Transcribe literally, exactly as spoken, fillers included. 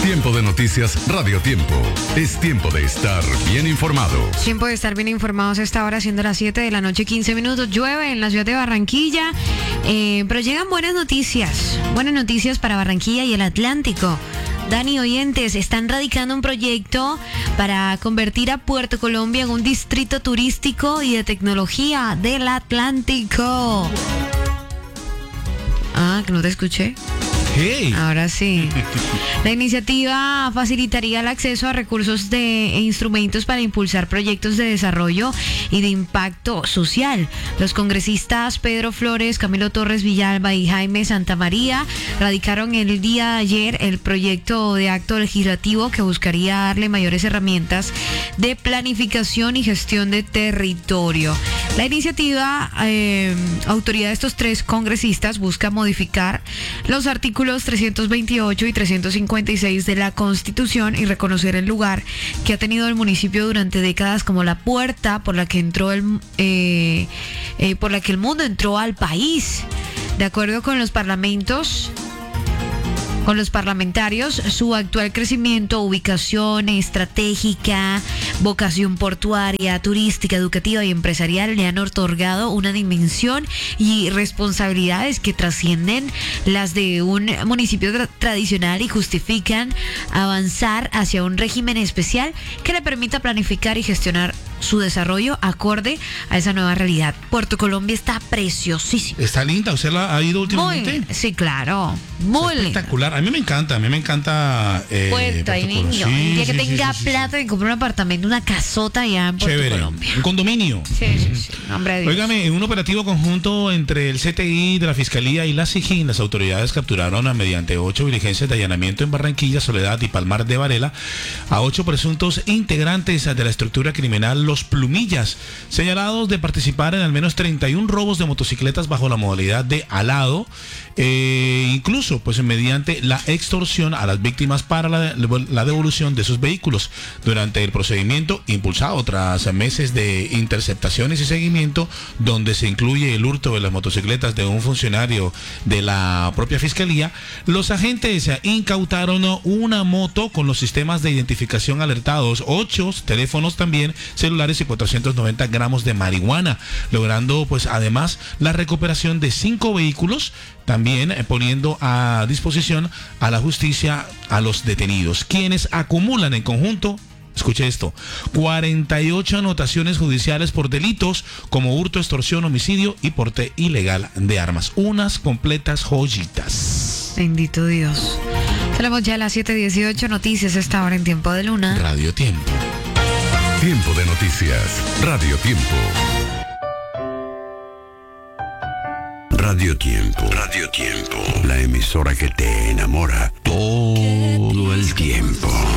Tiempo de noticias, Radio Tiempo. Es tiempo de estar bien informados. Tiempo de estar bien informados a esta hora, siendo las siete de la noche, quince minutos. Llueve en la ciudad de Barranquilla, eh, pero llegan buenas noticias. Buenas noticias para Barranquilla y el Atlántico. Dani, oyentes, están radicando un proyecto para convertir a Puerto Colombia en un distrito turístico y de tecnología del Atlántico. Ah, que no te escuché. Hey. Ahora sí. La iniciativa facilitaría el acceso a recursos de, e instrumentos para impulsar proyectos de desarrollo y de impacto social. Los congresistas Pedro Flores, Camilo Torres Villalba y Jaime Santamaría radicaron el día de ayer el proyecto de acto legislativo que buscaría darle mayores herramientas de planificación y gestión de territorio. La iniciativa, eh, autoría de estos tres congresistas, busca modificar los artículos trescientos veintiocho y trescientos cincuenta y seis de la Constitución y reconocer el lugar que ha tenido el municipio durante décadas como la puerta por la que entró el eh, eh, por la que el mundo entró al país. De acuerdo con los parlamentos Con los parlamentarios, su actual crecimiento, ubicación estratégica, vocación portuaria, turística, educativa y empresarial le han otorgado una dimensión y responsabilidades que trascienden las de un municipio tra- tradicional y justifican avanzar hacia un régimen especial que le permita planificar y gestionar su desarrollo acorde a esa nueva realidad. Puerto Colombia está preciosísimo. Está linda, ¿usted la ha ido últimamente? Muy, sí, claro, muy linda. Espectacular, a mí me encanta, a mí me encanta eh, Puerto, hay Puerto niño. Colo- El día sí, que sí, tenga sí, sí, plata y compre un apartamento, una casota allá en Puerto chévere, Colombia. un condominio. Sí, sí, sí. Nombre de Dios. Óigame, en un operativo conjunto entre el C T I de la Fiscalía y la SIGIN, las autoridades capturaron a, mediante ocho diligencias de allanamiento en Barranquilla, Soledad y Palmar de Varela a ocho presuntos integrantes de la estructura criminal Los Plumillas, señalados de participar en al menos treinta y uno robos de motocicletas bajo la modalidad de alado, eh, incluso pues mediante la extorsión a las víctimas para la, la devolución de sus vehículos. Durante el procedimiento impulsado tras meses de interceptaciones y seguimiento, donde se incluye el hurto de las motocicletas de un funcionario de la propia Fiscalía, los agentes incautaron una moto con los sistemas de identificación alertados, ocho teléfonos también celulares y cuatrocientos noventa gramos de marihuana, logrando pues además la recuperación de cinco vehículos, también eh, poniendo a disposición a la justicia a los detenidos, quienes acumulan en conjunto, escuche esto, cuarenta y ocho anotaciones judiciales por delitos como hurto, extorsión, homicidio y porte ilegal de armas. Unas completas joyitas. Bendito Dios. Tenemos ya las siete dieciocho noticias a esta hora en Tiempo de Luna. Radio Tiempo. Tiempo de noticias, Radio Tiempo. Radio Tiempo, Radio Tiempo, la emisora que te enamora todo el tiempo.